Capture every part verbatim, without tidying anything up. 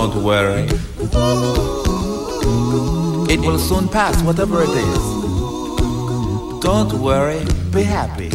Don't worry. It will soon pass, whatever it is. Don't worry, be happy.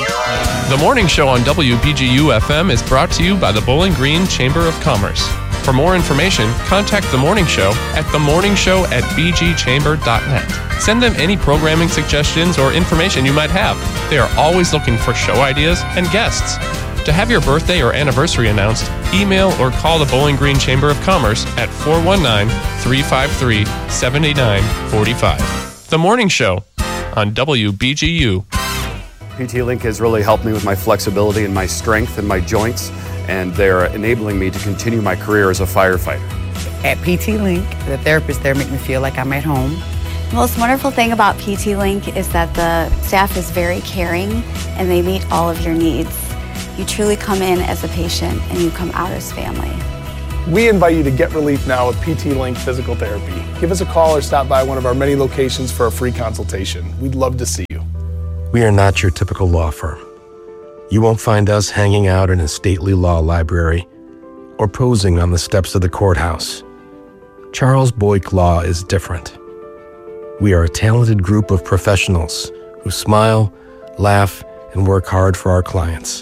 The Morning Show on W B G U F M is brought to you by the Bowling Green Chamber of Commerce. For more information, contact The Morning Show at themorningshow at b g chamber dot net. Send them any programming suggestions or information you might have. They are always looking for show ideas and guests. To have your birthday or anniversary announced, email or call the Bowling Green Chamber of Commerce at four one nine, three five three, seven nine four five. The Morning Show on W B G U. P T Link has really helped me with my flexibility and my strength and my joints, and they're enabling me to continue my career as a firefighter. At P T Link, the therapists there make me feel like I'm at home. The most wonderful thing about P T Link is that the staff is very caring and they meet all of your needs. You truly come in as a patient and you come out as family. We invite you to get relief now with P T Link Physical Therapy. Give us a call or stop by one of our many locations for a free consultation. We'd love to see you. We are not your typical law firm. You won't find us hanging out in a stately law library or posing on the steps of the courthouse. Charles Boyk Law is different. We are a talented group of professionals who smile, laugh, and work hard for our clients.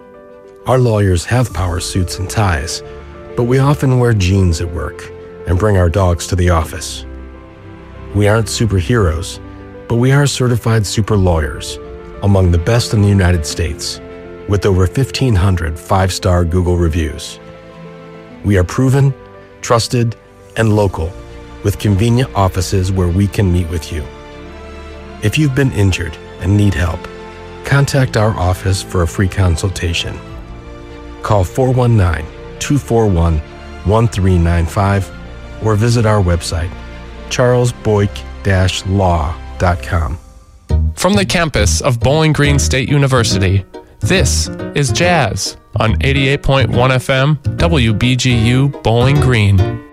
Our lawyers have power suits and ties, but we often wear jeans at work and bring our dogs to the office. We aren't superheroes, but we are certified super lawyers, among the best in the United States, with over fifteen hundred five-star Google reviews. We are proven, trusted, and local, with convenient offices where we can meet with you. If you've been injured and need help, contact our office for a free consultation. Call four one nine, two four one, one three nine five or visit our website, charles boyk dash law dot com. From the campus of Bowling Green State University, this is Jazz on eighty-eight point one F M W B G U Bowling Green.